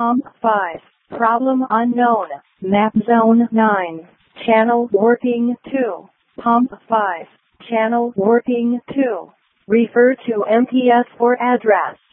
Pump 5. Problem unknown. Map zone 9. Channel working 2. Pump 5. Channel working 2. Refer to MPS for address.